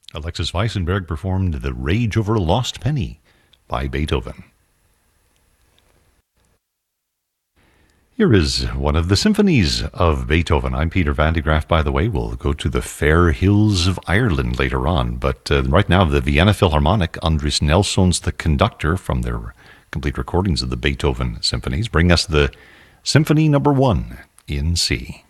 Alexis Weissenberg performed The Rage Over a Lost Penny by Beethoven. Here is one of the symphonies of Beethoven. I'm Peter Van de Graaff, by the way. We'll go to the fair hills of Ireland later on. But right now, the Vienna Philharmonic, Andris Nelson's the conductor from their complete recordings of the Beethoven symphonies, bring us the Symphony No. 1 in C.